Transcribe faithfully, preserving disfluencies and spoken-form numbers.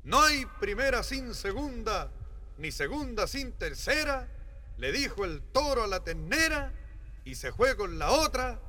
No hay primera sin segunda, ni segunda sin tercera, le dijo el toro a la ternera, y se fue con la otra